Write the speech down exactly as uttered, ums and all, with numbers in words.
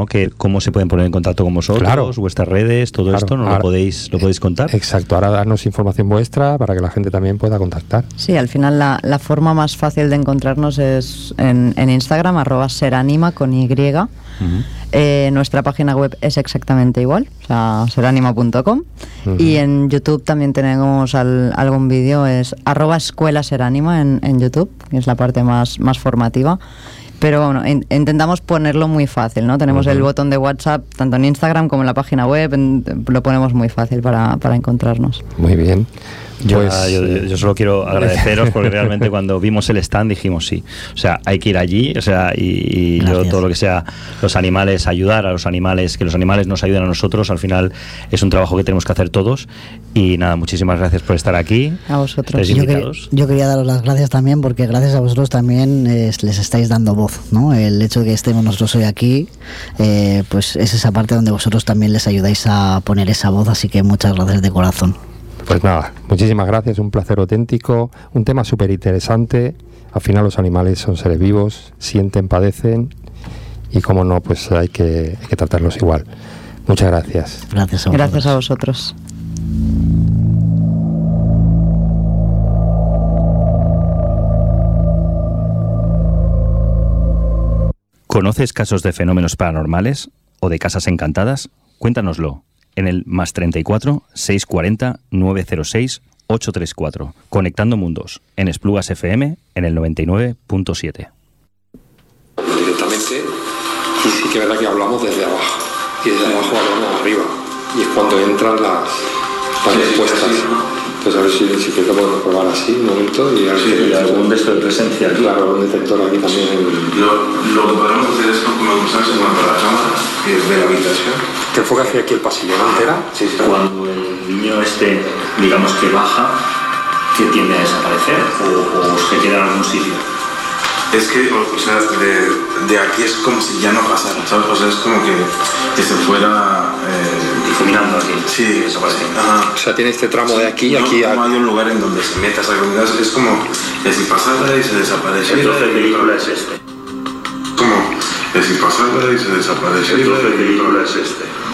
¿no? Que cómo se pueden poner en contacto con vosotros, claro. vuestras redes, todo Claro. esto, ¿no? Ahora, lo podéis lo podéis contar. Exacto, ahora darnos información vuestra para que la gente también pueda contactar. Sí, al final la, la forma más fácil de encontrarnos es en, en Instagram, arroba seranima con Y. Uh-huh. Eh, nuestra página web es exactamente igual, o sea, seranima punto com. Uh-huh. Y en YouTube también tenemos al, algún vídeo, es arroba escuela seranima en, en YouTube, que es la parte más, más formativa. Pero bueno, in, intentamos ponerlo muy fácil, ¿no? Tenemos uh-huh. el botón de WhatsApp tanto en Instagram como en la página web, en, lo ponemos muy fácil para, para encontrarnos. Muy bien. Yo, pues, yo, yo solo quiero agradeceros porque realmente cuando vimos el stand dijimos sí, o sea, hay que ir allí, o sea, y, y yo todo lo que sea los animales, ayudar a los animales, que los animales nos ayuden a nosotros, al final es un trabajo que tenemos que hacer todos. Y nada, muchísimas gracias por estar aquí. A vosotros. Yo, quería, yo quería daros las gracias también porque gracias a vosotros también eh, les estáis dando voz, ¿no? El hecho de que estemos nosotros hoy aquí, eh, pues es esa parte donde vosotros también les ayudáis a poner esa voz, así que muchas gracias de corazón. Pues nada, muchísimas gracias, un placer auténtico, un tema súper interesante. Al final los animales son seres vivos, sienten, padecen y como no, pues hay que, hay que tratarlos igual. Muchas gracias. Gracias a vosotros. Gracias a vosotros. ¿Conoces casos de fenómenos paranormales o de casas encantadas? Cuéntanoslo en el más treinta y cuatro, seiscientos cuarenta, novecientos seis, ochocientos treinta y cuatro. Conectando Mundos en Esplugas F M en el noventa y nueve punto siete. Directamente, y sí que es verdad que hablamos desde abajo, y desde abajo hablamos arriba, y es cuando entran las, las respuestas. Entonces a ver si, si que lo podemos probar así un momento y a ver sí, si hay algún de esto de presencia. Claro, un detector aquí también. En... Lo, lo que podemos hacer es como usarse en cuanto a la cámara de la habitación. ¿Te enfoca hacia aquí el pasillo, no entera? Sí, sí. Cuando el niño este, digamos que baja, ¿qué tiende a desaparecer o, o se queda en algún sitio? Es que, o sea, de, de aquí es como si ya no pasara, ¿sabes? O sea, es como que, que se fuera... Eh, difuminando aquí. Sí, eso parece. Ajá. O sea, tiene este tramo de aquí, no, aquí... No a... hay un lugar en donde se meta esa comunidad, es como que si pasara y se desapareciera... El trozo de película es este. Como que si pasara y se desapareciera... El trozo de película es este.